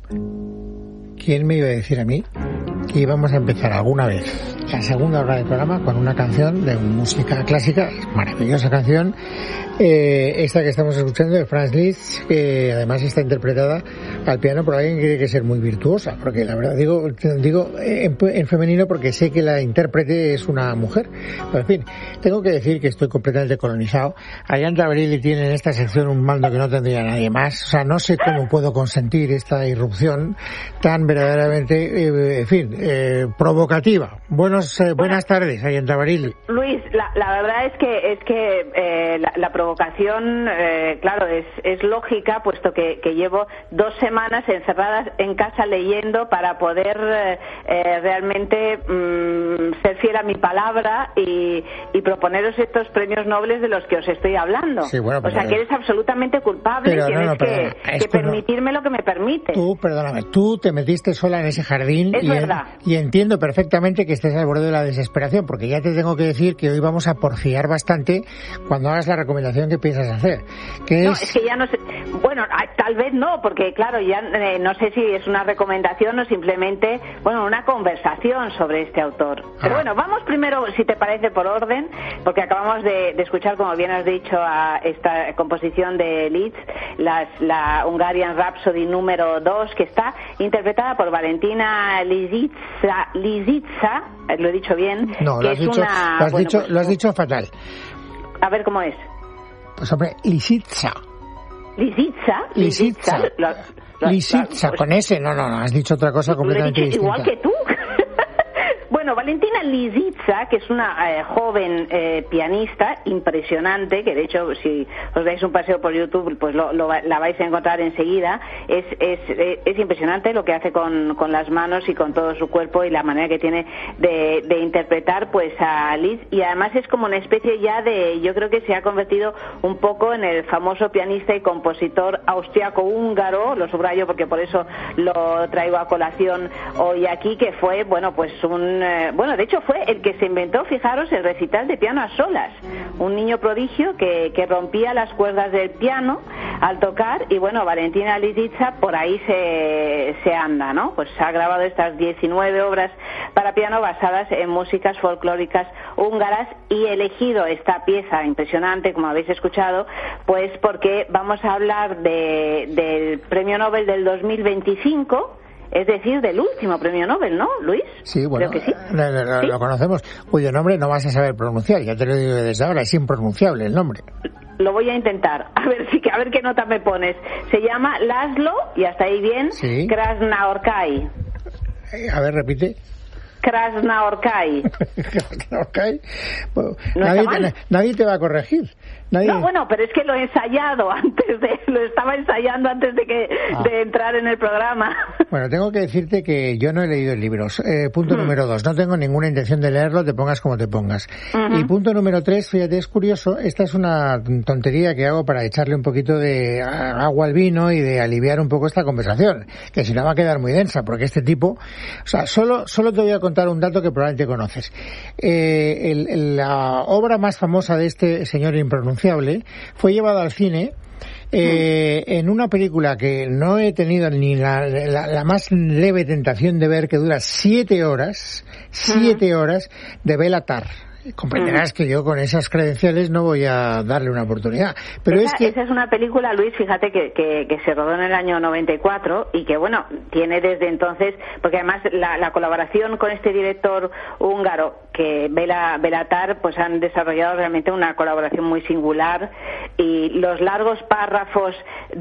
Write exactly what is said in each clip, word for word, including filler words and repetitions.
¿Quién me iba a decir a mí que íbamos a empezar alguna vez la segunda hora del programa con una canción de música clásica, maravillosa canción, eh, esta que estamos escuchando de Franz Liszt, que además está interpretada al piano por alguien que tiene que ser muy virtuosa, porque la verdad digo digo en, en femenino porque sé que la intérprete es una mujer, pero en fin, tengo que decir que estoy completamente colonizado. Ayanta Abrili tiene en esta sección un mando que no tendría nadie más, o sea, no sé cómo puedo consentir esta irrupción tan verdaderamente, eh, en fin, eh, provocativa. Buenos, eh, buenas tardes, Ayanta Abrili. Luis, la, la verdad es que es que eh, la, la provocación, eh, claro, es, es lógica, puesto que, que llevo dos semanas encerradas en casa leyendo para poder eh, eh, realmente mm, ser fiel a mi palabra y, y proponeros estos premios nobles de los que os estoy hablando. Sí, bueno, pero, o sea, que eres absolutamente culpable y tienes no, no, que, que permitirme no. lo que me permite. Tú, perdóname, tú te metiste sola en ese jardín es y, verdad. y entiendo perfectamente que estés al borde de la desesperación, porque ya te tengo que decir que hoy vamos a porfiar bastante cuando hagas la recomendación que piensas hacer. Que no, es... es que ya no sé. Bueno, tal vez no, porque claro, ya eh, no sé si es una recomendación o simplemente, bueno, una conversación sobre este autor. Ah. Pero bueno, vamos primero, si te parece, por orden, porque acabamos de, de escuchar, como bien has dicho, a esta composición de Liszt, las, la Hungarian Rhapsody número dos, que está interpretada por Valentina Lisitsa, Lisitsa, lo he dicho bien, no, que lo has es dicho, una... Lo has, bueno, dicho, pues, lo has dicho fatal. A ver cómo es. Pues hombre, Lisitsa. Lisitsa, Lisitsa, Lisitsa, con ese, no, no, no, has dicho otra cosa completamente dicho distinta. Igual que tú. Bueno, Valentina Lisitsa, que es una eh, joven eh, pianista impresionante, que de hecho si os dais un paseo por YouTube pues lo, lo, la vais a encontrar enseguida, es, es, es impresionante lo que hace con, con las manos y con todo su cuerpo y la manera que tiene de, de interpretar pues a Liszt, y además es como una especie ya de, yo creo que se ha convertido un poco en el famoso pianista y compositor austriaco-húngaro, lo subrayo porque por eso lo traigo a colación hoy aquí, que fue, bueno, pues un bueno, de hecho fue el que se inventó, fijaros, el recital de piano a solas, un niño prodigio que, que rompía las cuerdas del piano al tocar, y bueno, Valentina Lisitsa por ahí se, se anda, ¿no? Pues ha grabado estas diecinueve obras para piano basadas en músicas folclóricas húngaras, y he elegido esta pieza impresionante, como habéis escuchado, pues porque vamos a hablar de, del Premio Nobel del dos mil veinticinco, es decir, del último premio Nobel, ¿no, Luis? Sí, bueno, creo que sí. Lo, lo, ¿Sí? lo conocemos, cuyo nombre no vas a saber pronunciar, ya te lo digo desde ahora, es impronunciable el nombre. Lo voy a intentar, a ver si a ver qué nota me pones. Se llama Laszlo, y hasta ahí bien, sí. Krasnaorkai. A ver, repite. Krasnaorkai. Krasnaorkai. Bueno, ¿No nadie, te, nadie te va a corregir. Nadie... No, bueno, pero es que lo he ensayado antes de, lo estaba ensayando antes de que ah. de entrar en el programa. Bueno, tengo que decirte que yo no he leído el libro. Eh, punto mm. número dos, no tengo ninguna intención de leerlo, te pongas como te pongas. Uh-huh. Y punto número tres, fíjate, es curioso, esta es una tontería que hago para echarle un poquito de agua al vino y de aliviar un poco esta conversación, que si no va a quedar muy densa, porque este tipo, o sea, solo, solo te voy a contar un dato que probablemente conoces. Eh, el, el, la obra más famosa de este señor impronunciable fue llevada al cine eh, en una película que no he tenido ni la, la, la más leve tentación de ver, que dura siete horas, siete horas, de Béla Tarr. Comprenderás que yo con esas credenciales no voy a darle una oportunidad. Pero esa, es que... esa es una película, Luis, fíjate que, que, que se rodó en el año noventa y cuatro y que, bueno, tiene desde entonces, porque además la, la colaboración con este director húngaro, que Béla, Béla Tarr, pues han desarrollado realmente una colaboración muy singular, y los largos párrafos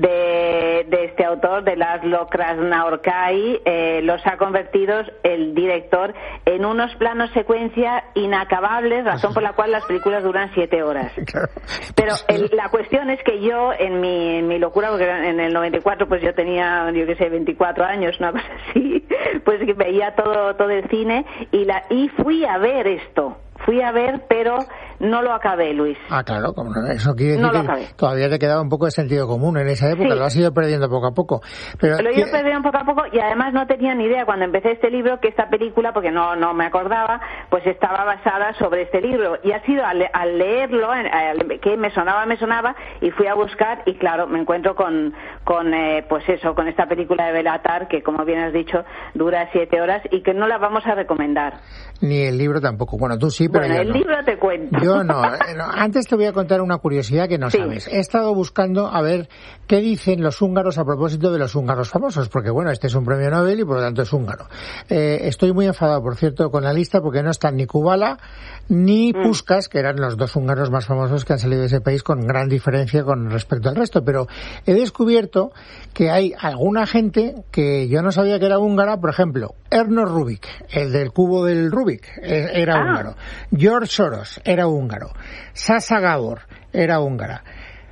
de, de este autor, de Laszlo Krasnaorkai, eh, los ha convertido el director en unos planos secuencia inacabables, razón por la cual las películas duran siete horas. Claro. Pero el, la cuestión es que yo, en mi, en mi locura, porque en el noventa y cuatro pues yo tenía, yo qué sé, veinticuatro años, una cosa así, pues veía todo todo el cine y, la, y fui a ver esto. Fui a ver, pero no lo acabé, Luis. Ah, claro, como no, eso quiere decir no lo que acabé. Todavía te quedaba un poco de sentido común en esa época, sí. Lo has ido perdiendo poco a poco. Pero lo he ido perdiendo poco a poco y además no tenía ni idea cuando empecé este libro que esta película, porque no no me acordaba, pues estaba basada sobre este libro. Y ha sido al, al leerlo, al, que me sonaba, me sonaba, y fui a buscar y claro, me encuentro con, con eh, pues eso, con esta película de Béla Tarr, que como bien has dicho, dura siete horas y que no la vamos a recomendar. Ni el libro tampoco. Bueno, tú sí, pero bueno, yo el no. libro te cuento. Yo no. no. Antes te voy a contar una curiosidad que no sí. sabes. He estado buscando a ver qué dicen los húngaros a propósito de los húngaros famosos, porque bueno, este es un premio Nobel y por lo tanto es húngaro. Eh, estoy muy enfadado, por cierto, con la lista porque no están ni Kubala ni mm. Puskás, que eran los dos húngaros más famosos que han salido de ese país con gran diferencia con respecto al resto. Pero he descubierto que hay alguna gente que yo no sabía que era húngara, por ejemplo, Ernest Rubik, el del cubo del Rubik, era ah. húngaro. George Soros era húngaro. Sasa Gabor era húngara.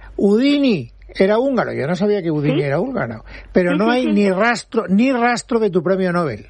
Udini era húngaro. Yo no sabía que Udini ¿Sí? era húngaro. Pero sí, no sí, hay sí. ni rastro ni rastro de tu premio Nobel.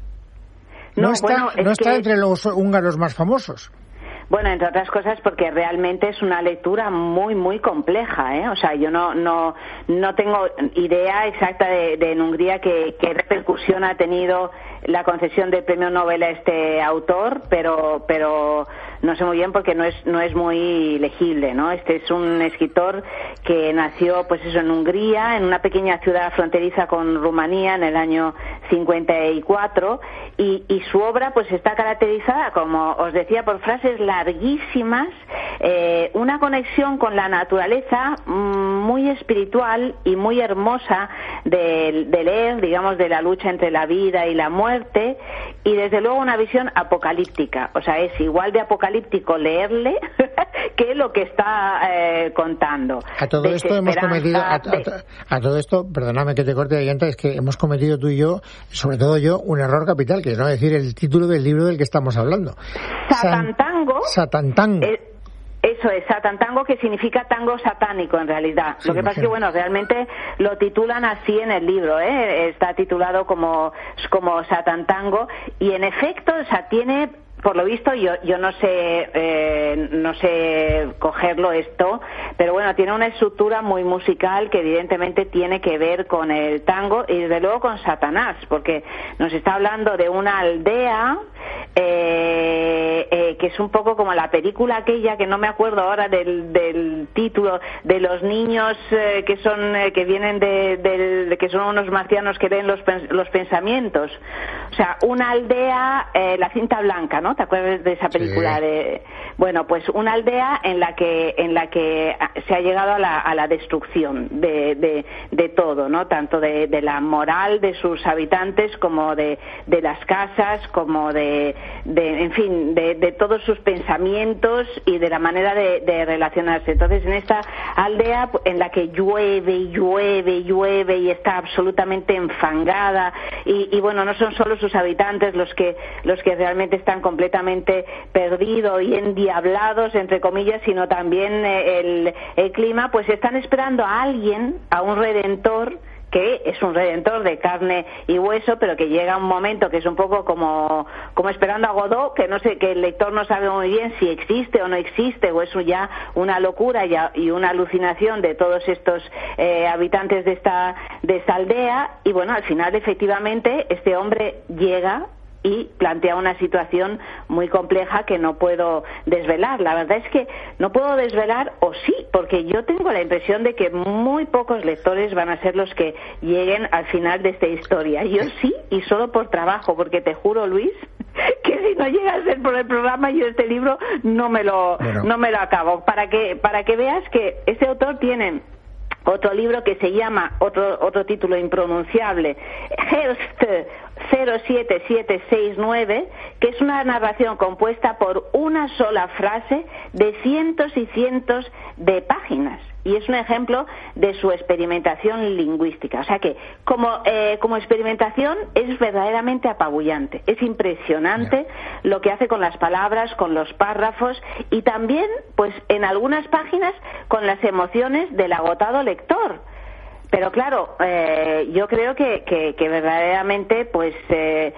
No, no está, bueno, no está que... entre los húngaros más famosos. Bueno, entre otras cosas porque realmente es una lectura muy, muy compleja, ¿eh? O sea, yo no no no tengo idea exacta de, de en Hungría qué, qué repercusión ha tenido la concesión del premio Nobel a este autor, pero pero no sé muy bien porque no es no es muy legible, ¿no? Este es un escritor que nació, pues eso, en Hungría, en una pequeña ciudad fronteriza con Rumanía en el año cincuenta y cuatro, y, y su obra pues está caracterizada, como os decía, por frases larguísimas, eh, una conexión con la naturaleza mmm, muy espiritual y muy hermosa de, de leer, digamos, de la lucha entre la vida y la muerte, y desde luego una visión apocalíptica. O sea, es igual de apocalíptico leerle que lo que está eh, contando. A todo esto hemos cometido, a, a, a todo esto, perdóname que te corte de llanta, es que hemos cometido tú y yo, sobre todo yo, un error capital, que es no decir el título del libro del que estamos hablando. Satantango. Satantango. Eh, Eso es, Satantango, que significa tango satánico en realidad. Sí, lo que pasa es que, bueno, realmente lo titulan así en el libro, ¿eh? Está titulado como, como Satantango, y en efecto, o sea, tiene... Por lo visto, yo yo no sé eh, no sé cogerlo esto, pero bueno, tiene una estructura muy musical que evidentemente tiene que ver con el tango y desde luego con Satanás, porque nos está hablando de una aldea eh, eh, que es un poco como la película aquella, que no me acuerdo ahora del, del título, de los niños eh, que son eh, que vienen de, de, de que son unos marcianos que leen los, los pensamientos. O sea, una aldea, eh, la cinta blanca, ¿no? ¿Te acuerdas de esa película? Sí. De bueno, pues una aldea en la que en la que se ha llegado a la, a la destrucción de, de, de todo, ¿no? Tanto de, de la moral de sus habitantes como de, de las casas, como de, de en fin, de, de todos sus pensamientos y de la manera de, de relacionarse. Entonces, en esta aldea en la que llueve y llueve y llueve y está absolutamente enfangada y, y bueno, no son solo sus habitantes los que los que realmente están completamente perdidos y endiablados, entre comillas, sino también eh, el, el clima, pues están esperando a alguien, a un redentor, que es un redentor de carne y hueso, pero que llega un momento que es un poco como, como esperando a Godot, que no sé, que el lector no sabe muy bien si existe o no existe, o es ya una locura y una alucinación de todos estos eh, habitantes de esta, de esta aldea, y bueno, al final efectivamente este hombre llega y plantea una situación muy compleja que no puedo desvelar. La verdad es que no puedo desvelar, o sí, porque yo tengo la impresión de que muy pocos lectores van a ser los que lleguen al final de esta historia. Yo sí, y solo por trabajo, porque te juro, Luis, que si no llega a ser por el programa, yo este libro no me lo, bueno. no me lo acabo. Para que, para que veas que este autor tiene otro libro que se llama, otro otro título impronunciable, Herbst cero siete siete seis nueve, que es una narración compuesta por una sola frase de cientos y cientos de páginas. Y es un ejemplo de su experimentación lingüística. O sea que, como, eh, como experimentación, es verdaderamente apabullante. Es impresionante yeah. lo que hace con las palabras, con los párrafos y también, pues, en algunas páginas, con las emociones del agotado lector. pero claro, eh, yo creo que, que, que verdaderamente pues eh,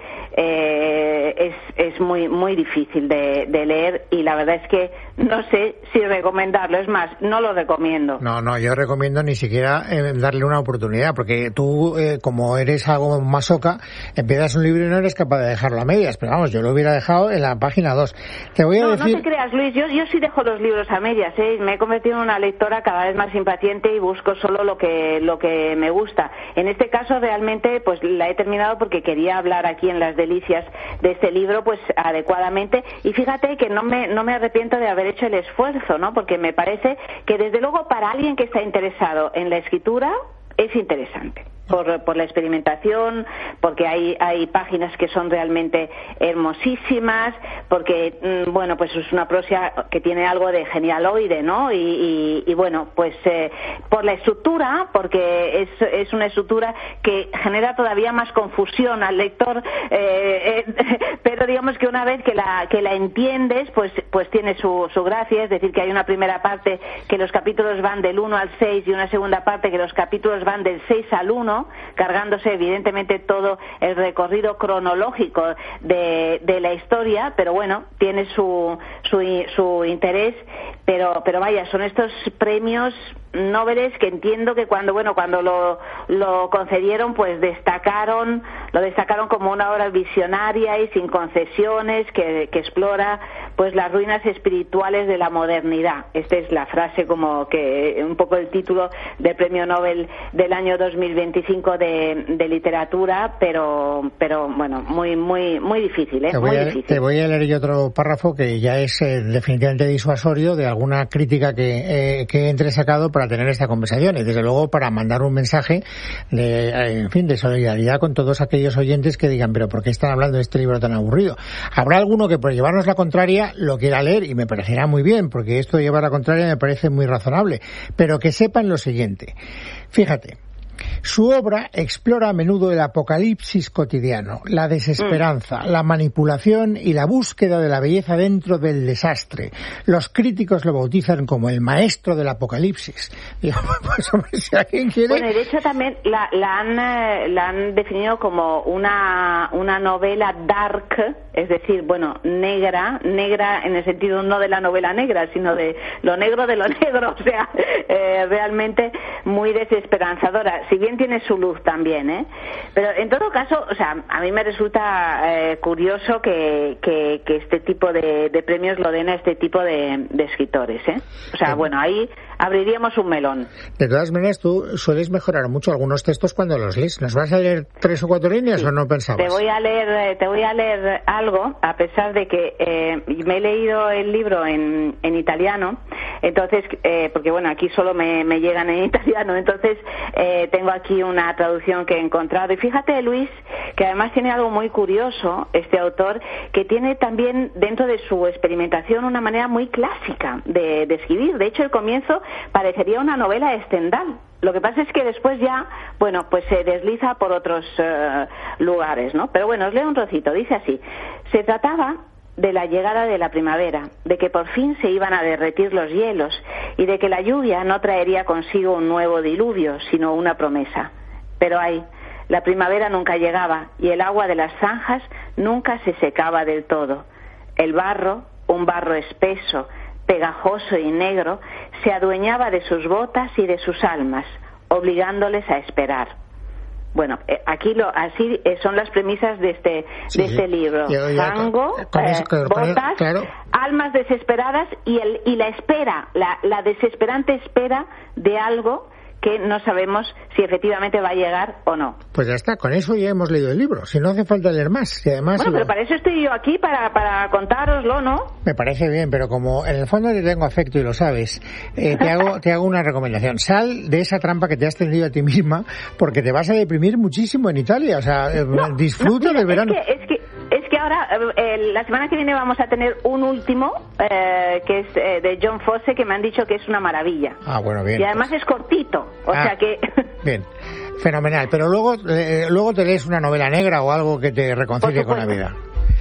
eh, es, es muy muy difícil de, de leer, y la verdad es que no sé si recomendarlo. Es más, no lo recomiendo. No, no, yo recomiendo ni siquiera eh, darle una oportunidad, porque tú, eh, como eres algo masoca, empiezas un libro y no eres capaz de dejarlo a medias, pero vamos, yo lo hubiera dejado en la página dos. Te voy a no, decir... no te creas, Luis, yo, yo sí dejo los libros a medias, ¿eh? Me he convertido en una lectora cada vez más impaciente y busco solo lo que lo que me gusta. En este caso realmente pues la he terminado porque quería hablar aquí en Las Delicias de este libro pues adecuadamente, y fíjate que no me no me arrepiento de haber hecho el esfuerzo, ¿no? Porque me parece que desde luego para alguien que está interesado en la escritura es interesante. Por, por la experimentación, porque hay hay páginas que son realmente hermosísimas, porque, mmm, bueno, pues es una prosa que tiene algo de genialoide, ¿no? Y, y, y bueno, pues eh, por la estructura, porque es, es una estructura que genera todavía más confusión al lector, eh, eh, pero digamos que una vez que la que la entiendes, pues pues tiene su, su gracia, es decir, que hay una primera parte que los capítulos van del uno al seis y una segunda parte que los capítulos van del seis al uno, cargándose evidentemente todo el recorrido cronológico de, de la historia, pero bueno, tiene su, su, su interés, pero, pero vaya, son estos premios Nobel que entiendo que cuando bueno cuando lo, lo concedieron pues destacaron lo destacaron como una obra visionaria y sin concesiones que, que explora pues las ruinas espirituales de la modernidad. Esta es la frase, como que un poco el título del Premio Nobel del año dos mil veinticinco de, de literatura, pero pero bueno, muy muy muy difícil, ¿eh? Te voy, muy a, difícil. Te voy a leer yo otro párrafo que ya es eh, definitivamente disuasorio de alguna crítica que, eh, que he entresacado para tener esta conversación, y desde luego para mandar un mensaje de, en fin, de solidaridad con todos aquellos oyentes que digan, pero ¿por qué están hablando de este libro tan aburrido? Habrá alguno que por llevarnos la contraria lo quiera leer, y me parecerá muy bien, porque esto de llevar la contraria me parece muy razonable, pero que sepan lo siguiente. Fíjate, su obra explora a menudo el apocalipsis cotidiano, la desesperanza, mm. la manipulación y la búsqueda de la belleza dentro del desastre. Los críticos lo bautizan como el maestro del apocalipsis. Digo, pues, hombre, si alguien quiere... Bueno, y de hecho también la, la, han, la han definido como una, una novela dark, es decir, bueno, negra, negra en el sentido no de la novela negra, sino de lo negro de lo negro, o sea, eh, realmente muy desesperanzadora. Si bien tiene su luz también, ¿eh? Pero en todo caso, o sea, a mí me resulta eh, curioso que, que, que este tipo de, de premios lo den a este tipo de, de escritores, ¿eh? O sea, bueno, ahí abriríamos un melón. De todas maneras, tú sueles mejorar mucho algunos textos cuando los lees. ¿Nos vas a leer tres o cuatro líneas sí. o no pensabas? Te voy a leer, te voy a leer algo, a pesar de que eh, me he leído el libro en, en italiano, entonces, eh, porque bueno, aquí solo me, me llegan en italiano, entonces eh, tengo aquí una traducción que he encontrado. Y fíjate, Luis, que además tiene algo muy curioso, este autor, que tiene también dentro de su experimentación una manera muy clásica de, de escribir. De hecho, el comienzo parecería una novela de Stendhal. Lo que pasa es que después ya, bueno, pues se desliza por otros uh, lugares, ¿no? Pero bueno, os leo un trocito. Dice así: se trataba de la llegada de la primavera, de que por fin se iban a derretir los hielos y de que la lluvia no traería consigo un nuevo diluvio, sino una promesa. Pero ay, la primavera nunca llegaba y el agua de las zanjas nunca se secaba del todo. El barro, un barro espeso, pegajoso y negro, se adueñaba de sus botas y de sus almas, obligándoles a esperar. Bueno, eh, aquí lo, así eh, son las premisas de este sí, de este libro. Yo, yo, Fango, con eso, eh, botas, claro. almas desesperadas y el y la espera, la, la desesperante espera de algo que no sabemos si efectivamente va a llegar o no. Pues ya está, con eso ya hemos leído el libro, si no hace falta leer más. Y además, bueno, lo... pero para eso estoy yo aquí, para, para contároslo, ¿no? Me parece bien, pero como en el fondo te tengo afecto y lo sabes, eh, te hago te hago una recomendación. Sal de esa trampa que te has tendido a ti misma, porque te vas a deprimir muchísimo en Italia. O sea, no, disfruta no, mira, del verano. Es que, es que... Es que ahora, eh, la semana que viene vamos a tener un último, eh, que es eh, de John Fosse, que me han dicho que es una maravilla. Ah, bueno, bien. Y además pues... es cortito, o ah, sea que... Bien, fenomenal. Pero luego, eh, luego te lees una novela negra o algo que te reconcilie con la vida.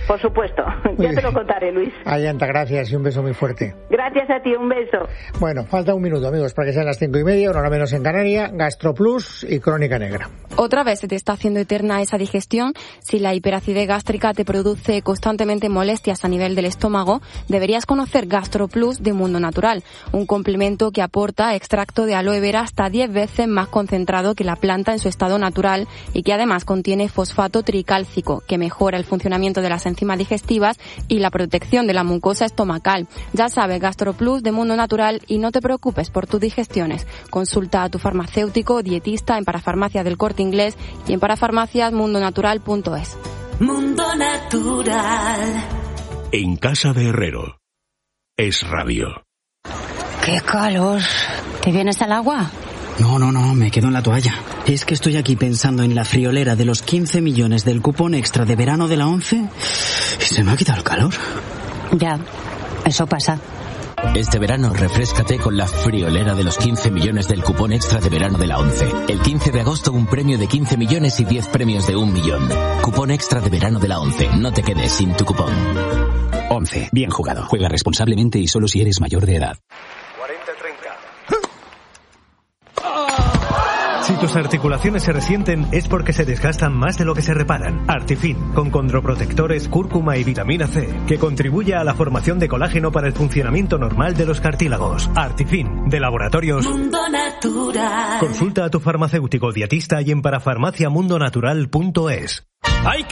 Por supuesto, Muy ya te lo contaré, Luis. Ayanta, gracias y un beso muy fuerte. Gracias a ti, un beso. Bueno, falta un minuto, amigos, para que sean las cinco y media, una hora menos en Canaria, GastroPlus y Crónica Negra. Otra vez se te está haciendo eterna esa digestión. Si la hiperacidez gástrica te produce constantemente molestias a nivel del estómago, deberías conocer GastroPlus de Mundo Natural, un complemento que aporta extracto de aloe vera hasta diez veces más concentrado que la planta en su estado natural y que además contiene fosfato tricálcico, que mejora el funcionamiento de las enzimas digestivas y la protección de la mucosa estomacal. Ya sabes, GastroPlus de Mundo Natural, y no te preocupes por tus digestiones. Consulta a tu farmacéutico o dietista en Parafarmacia del Corte Inglés y en parafarmacias mundo natural punto es. Mundo Natural. En casa de Herrero. Es radio. ¡Qué calor! ¿Te vienes al agua? No, no, no, me quedo en la toalla. Es que estoy aquí pensando en la friolera de los quince millones del cupón extra de verano de la ONCE y se me ha quitado el calor. Ya, eso pasa. Este verano refréscate con la friolera de los quince millones del cupón extra de verano de la ONCE. El quince de agosto un premio de quince millones y diez premios de un millón. Cupón extra de verano de la ONCE. No te quedes sin tu cupón. ONCE. Bien jugado. Juega responsablemente y solo si eres mayor de edad. cuarenta treinta. Si tus articulaciones se resienten es porque se desgastan más de lo que se reparan. Artifin, con condroprotectores, cúrcuma y vitamina C, que contribuye a la formación de colágeno para el funcionamiento normal de los cartílagos. Artifin, de Laboratorios Mundo Natural. Consulta a tu farmacéutico dietista y en parafarmacia mundo natural punto es. ¡Hay que